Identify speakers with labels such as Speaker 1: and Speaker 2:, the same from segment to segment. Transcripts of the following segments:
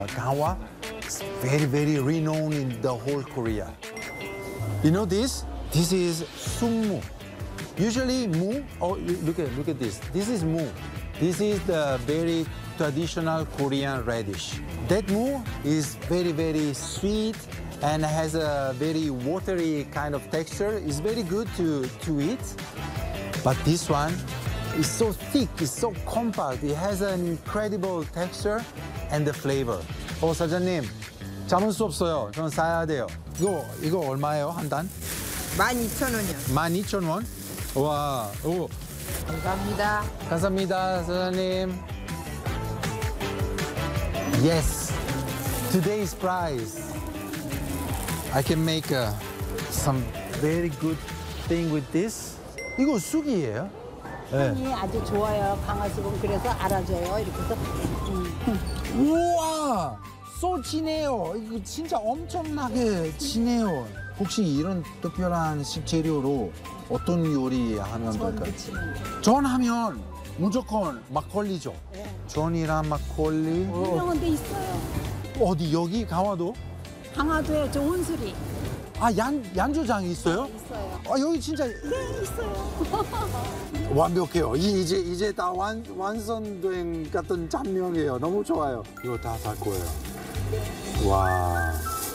Speaker 1: Gawa is very, very renowned in the whole Korea. You know this? This is sungmu. Usually mu, oh, look at this. This is mu. This is the very traditional Korean radish. That mu is very, very sweet and has a very watery kind of texture. It's very good to eat. But this one is so thick, it's so compact. It has an incredible texture and the flavor. 사장님, 참을 수 없어요. 저는 사야 돼요. 이거 얼마예요, 한 단?
Speaker 2: 12,000원이요.
Speaker 1: 12,000원? 와, 오.
Speaker 2: 감사합니다.
Speaker 1: 감사합니다, 사장님. Yes, today's price. I can make some very good thing with this. 이거 쑥이에요?
Speaker 3: 향이 아주 좋아요. 강화수분 그래서 알아줘요. 이렇게 해서
Speaker 1: 우와, 소 진해요. 이거 진짜 엄청나게 진해요. 혹시 이런 특별한 식재료로 어떤 요리 하면 될까요? 전하면 무조건 막걸리죠.
Speaker 3: 네.
Speaker 1: 전이랑 막걸리.
Speaker 3: 유명한 데 있어요.
Speaker 1: 어디 여기 강화도?
Speaker 3: 강화도에 저 온수리.
Speaker 1: 아, 양조장이 있어요?
Speaker 3: 있어요.
Speaker 1: 아, 여기 진짜
Speaker 3: 네, 있어요.
Speaker 1: 완벽해요. 이제 다 완성된 같은 장면이에요. 너무 좋아요. 이거 다 살 거예요. 와.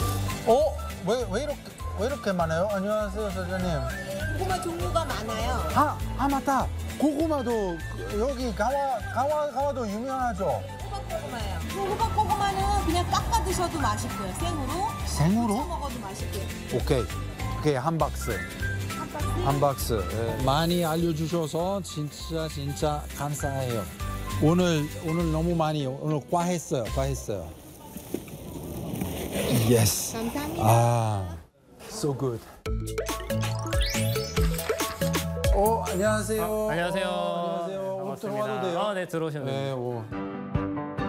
Speaker 1: 왜 이렇게 많아요? 안녕하세요, 사장님.
Speaker 2: 고구마 종류가 많아요.
Speaker 1: 맞다. 고구마도 여기 강화도 유명하죠?
Speaker 2: 호박고구마예요. 호박고구마는 그냥 깎아 드셔도 맛있고요. 생으로.
Speaker 1: 생으로?
Speaker 2: 쪄 먹어도 맛있고요.
Speaker 1: 오케이, 한 박스. 한 박스. 예. 많이 알려주셔서 진짜 감사해요. 오늘 너무 많이 오늘 과했어요. Yes.
Speaker 2: 감사합니다.
Speaker 1: So good. 안녕하세요.
Speaker 4: 안녕하세요.
Speaker 1: 안녕하세요.
Speaker 4: 반갑습니다.
Speaker 1: 들어와도 돼요?
Speaker 4: 네, 들어오시면 됩니다.
Speaker 1: 네,